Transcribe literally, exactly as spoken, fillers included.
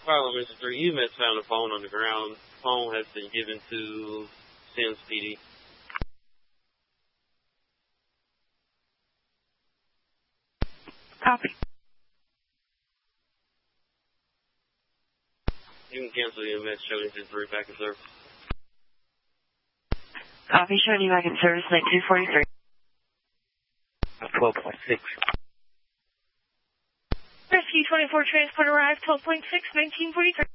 Problem Mission three, E M S found a phone on the ground. Phone has been given to Sims P D. Copy. You can cancel E M S, show Mission three back in service. Copy, showing you back in service, lane two forty-three. twelve point six. Rescue twenty-four transport arrived, twelve point six, nineteen forty-three.